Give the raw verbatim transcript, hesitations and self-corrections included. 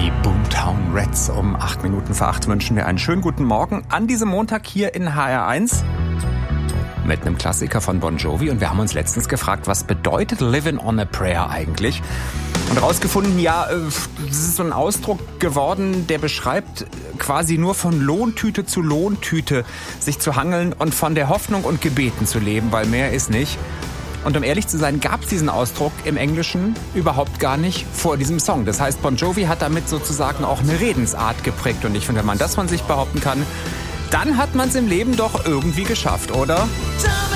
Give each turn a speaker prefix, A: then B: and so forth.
A: Die Boomtown Rats um acht Minuten vor acht wünschen wir einen schönen guten Morgen an diesem Montag hier in H R eins mit einem Klassiker von Bon Jovi. Und wir haben uns letztens gefragt, was bedeutet Living on a Prayer eigentlich? Und herausgefunden, ja, das ist so ein Ausdruck geworden, der beschreibt quasi nur von Lohntüte zu Lohntüte sich zu hangeln und von der Hoffnung und Gebeten zu leben, weil mehr ist nicht. Und um ehrlich zu sein, gab es diesen Ausdruck im Englischen überhaupt gar nicht vor diesem Song. Das heißt, Bon Jovi hat damit sozusagen auch eine Redensart geprägt. Und ich finde, wenn man das von sich behaupten kann, dann hat man es im Leben doch irgendwie geschafft, oder?